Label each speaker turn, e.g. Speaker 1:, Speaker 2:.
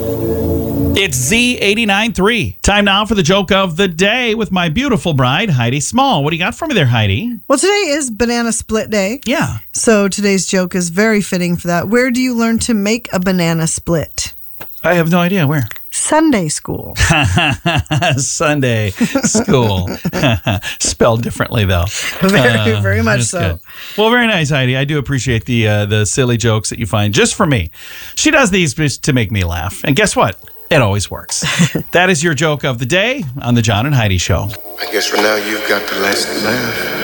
Speaker 1: It's Z89.3. Time now for the joke of the day with my beautiful bride, Heidi Small. What do you got for me there, Heidi?
Speaker 2: Well, today is Banana Split Day.
Speaker 1: Yeah.
Speaker 2: So today's joke is very fitting for that. Where do you learn to make a banana split?
Speaker 1: I have no idea. Where?
Speaker 2: Sunday school.
Speaker 1: Sunday school. Spelled differently, though.
Speaker 2: Very much
Speaker 1: That's
Speaker 2: so.
Speaker 1: good. Well, very nice, Heidi. I do appreciate the silly jokes that you find just for me. She does these just to make me laugh. And guess what? It always works. That is your joke of the day on the John and Heidi Show.
Speaker 3: I guess for now you've got the last laugh.